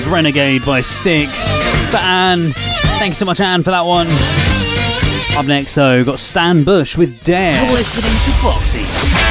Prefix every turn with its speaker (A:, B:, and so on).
A: Renegade by Styx. But Anne, thanks so much, Anne, for that one. Up next, though, got Stan Bush with Dare.
B: You're listening to Foxy.